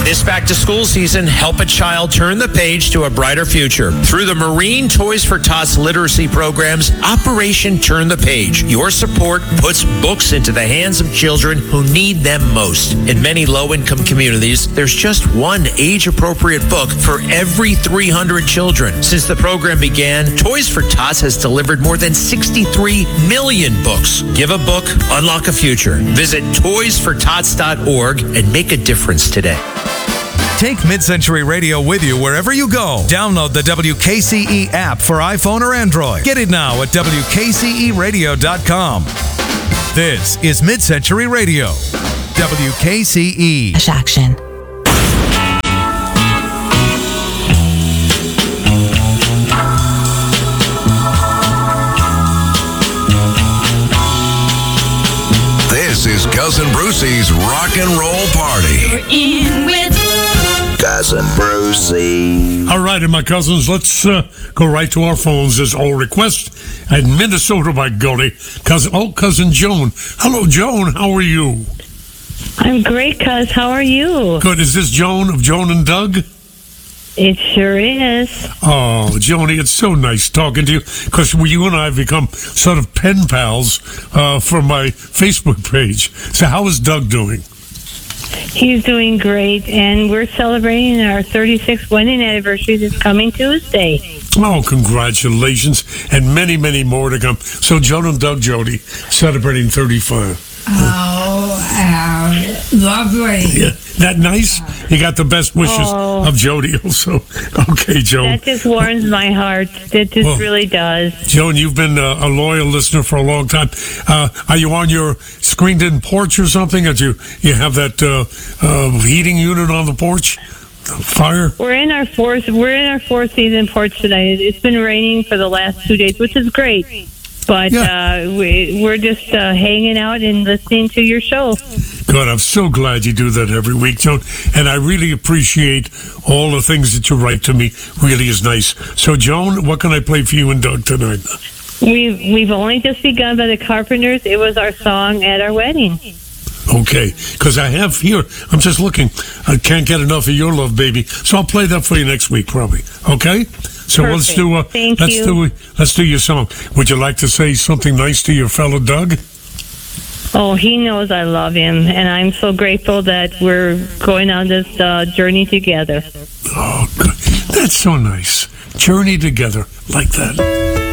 This back-to-school season, help a child turn the page to a brighter future. Through the Marine Toys for Tots literacy programs, Operation Turn the Page. Your support puts books into the hands of children who need them most. In many low-income communities, there's just one age-appropriate book for every 300 children. Since the program began, Toys for Tots has delivered more than 63 million books. Give a book, unlock a future. Visit toysfortots.org and make a difference today. Take Mid-Century Radio with you wherever you go. Download the WKCE app for iPhone or Android. Get it now at WKCEradio.com. This is Mid-Century Radio. WKCE. Action. This is Cousin Brucey's Rock and Roll Party. You're in with Cousin Brucey. All right, and my cousins, let's go right to our phones. As all request at Minnesota by Gully. Cousin Joan. Hello, Joan. How are you? I'm great, cuz. How are you? Good. Is this Joan of Joan and Doug? It sure is. Oh, Joni, it's so nice talking to you, because you and I have become sort of pen pals from my Facebook page. So how is Doug doing? He's doing great, and we're celebrating our 36th wedding anniversary this coming Tuesday. Oh, congratulations, and many, many more to come. So Joan and Doug, Jody, celebrating 35. oh, lovely. Yeah, that nice? You got the best wishes of Jody also. Okay, Joan. That just warms my heart. It just really does. Joan, you've been a loyal listener for a long time. Are you on your screened-in porch or something? You have that heating unit on the porch? Fire? We're in our fourth season porch tonight. It's been raining for the last 2 days, which is great. But we're just hanging out and listening to your show. Good. I'm so glad you do that every week, Joan. And I really appreciate all the things that you write to me. Really is nice. So, Joan, what can I play for you and Doug tonight? We've only just begun by the Carpenters. It was our song at our wedding. Okay, because I have here, I'm just looking, I can't get enough of your love, baby. So I'll play that for you next week, probably. Okay? So Perfect. let's do your song. Would you like to say something nice to your fellow Doug? Oh, he knows I love him, and I'm so grateful that we're going on this journey together. Oh, good. That's so nice. Journey together like that.